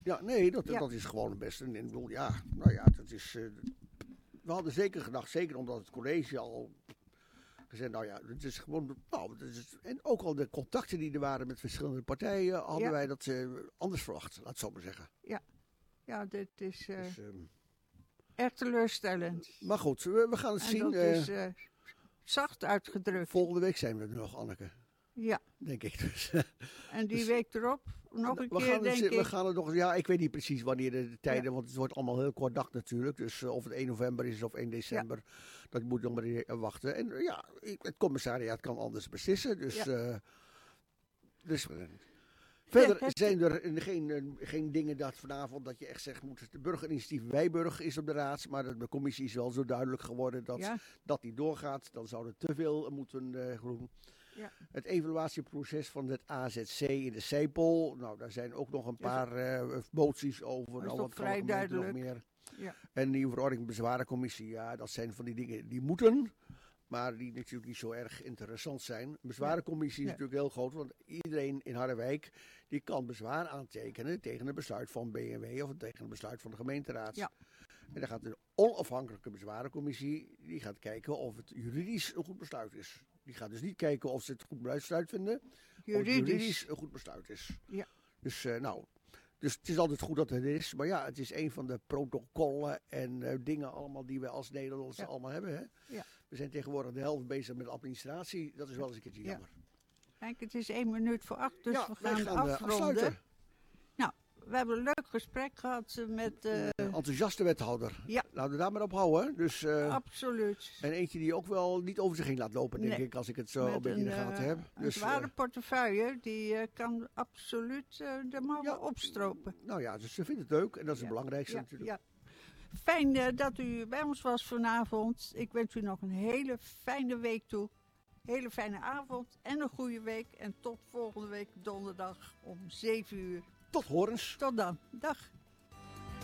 Ja, nee, dat is gewoon het beste. En ik bedoel, dat is... we hadden zeker gedacht, zeker omdat het college al gezegd, het is gewoon... en ook al de contacten die er waren met verschillende partijen, hadden wij dat anders verwacht, laat ik zo maar zeggen. Ja, dit is echt teleurstellend. Maar goed, we gaan het zien. Dat is zacht uitgedrukt. Volgende week zijn we er nog, Anneke. Ja. Denk ik dus. En die week erop nog een keer, denk ik. We gaan het nog... Ja, ik weet niet precies wanneer de tijden... Want het wordt allemaal heel kort dag natuurlijk. Dus of het 1 november is of 1 december... Dat moet nog maar wachten. En het commissariaat kan anders beslissen. Dus verder zijn er geen dingen dat vanavond... Dat je echt zegt... De burgerinitiatief Wijburg is op de raad... Maar de commissie is wel zo duidelijk geworden... Dat die doorgaat. Dan zou er te veel moeten groeien. Ja. Het evaluatieproces van het AZC in de Sijpel. Nou, daar zijn ook nog een paar moties over. Dat is toch vrij duidelijk. Nog meer. Ja. En die verordening bezwarencommissie. Ja, dat zijn van die dingen die moeten. Maar die natuurlijk niet zo erg interessant zijn. De bezwarencommissie is natuurlijk heel groot. Want iedereen in Harderwijk die kan bezwaar aantekenen tegen een besluit van BNW of tegen een besluit van de gemeenteraad. Ja. En dan gaat een onafhankelijke bezwarencommissie, die gaat kijken of het juridisch een goed besluit is. Die gaat dus niet kijken of ze het goed besluit vinden. Juridisch een goed besluit is. Ja. Dus dus het is altijd goed dat het er is. Maar het is een van de protocollen en dingen allemaal die we als Nederlanders allemaal hebben. Hè? Ja. We zijn tegenwoordig de helft bezig met administratie. Dat is wel eens een keertje jammer. Kijk, het is 1 minuut voor 8, dus we gaan afronden. Nou, we hebben een leuk gesprek gehad met... enthousiaste wethouder. Ja. Laten we daar maar op houden. Dus, absoluut. En eentje die ook wel niet over zich heen laat lopen, denk ik, als ik het zo een beetje in de gaten heb. Dus, een zware portefeuille, die kan absoluut de man opstropen. Nou ja, dus ze vinden het leuk en dat is het belangrijkste natuurlijk. Ja. Fijn dat u bij ons was vanavond. Ik wens u nog een hele fijne week toe. Hele fijne avond en een goede week. En tot volgende week donderdag om 7 uur. Tot horens. Tot dan. Dag.